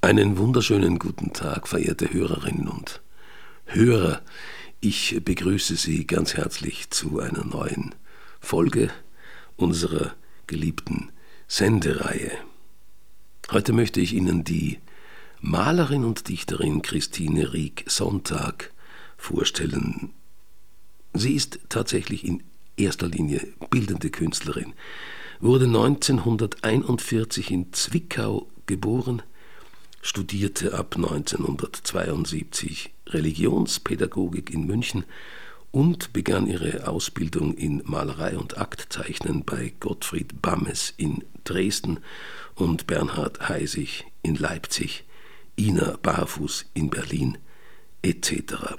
Einen wunderschönen guten Tag, verehrte Hörerinnen und Hörer. Ich begrüße Sie ganz herzlich zu einer neuen Folge unserer geliebten Sendereihe. Heute möchte ich Ihnen die Malerin und Dichterin Christine Rieck-Sonntag vorstellen. Sie ist tatsächlich in erster Linie bildende Künstlerin, wurde 1941 in Zwickau geboren, studierte ab 1972 Religionspädagogik in München und begann ihre Ausbildung in Malerei und Aktzeichnen bei Gottfried Bammes in Dresden und Bernhard Heisig in Leipzig, Ina Barfuß in Berlin etc.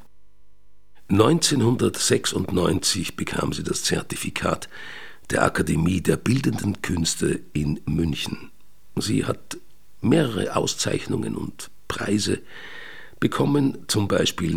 1996 bekam sie das Zertifikat der Akademie der Bildenden Künste in München. Sie hat mehrere Auszeichnungen und Preise bekommen, zum Beispiel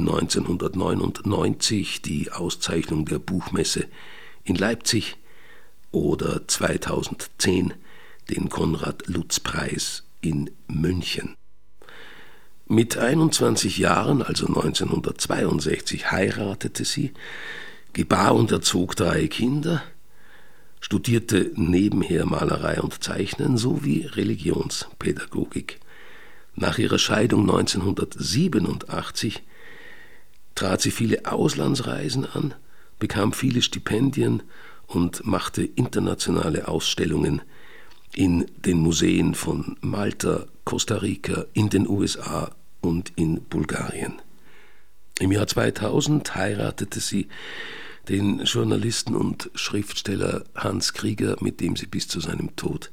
1999 die Auszeichnung der Buchmesse in Leipzig oder 2010 den Konrad-Lutz-Preis in München. Mit 21 Jahren, also 1962, heiratete sie, gebar und erzog 3 Kinder, studierte nebenher Malerei und Zeichnen sowie Religionspädagogik. Nach ihrer Scheidung 1987 trat sie viele Auslandsreisen an, bekam viele Stipendien und machte internationale Ausstellungen in den Museen von Malta, Costa Rica, in den USA und in Bulgarien. Im Jahr 2000 heiratete sie den Journalisten und Schriftsteller Hans Krieger, mit dem sie bis zu seinem Tod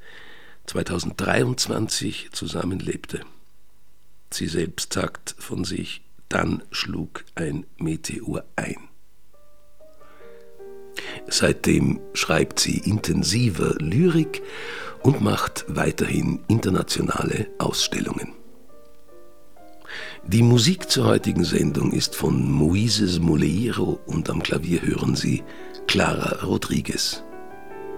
2023 zusammenlebte. Sie selbst sagt von sich: Dann schlug ein Meteor ein. Seitdem schreibt sie intensiver Lyrik und macht weiterhin internationale Ausstellungen. Die Musik zur heutigen Sendung ist von Moises Moleiro und am Klavier hören Sie Clara Rodriguez.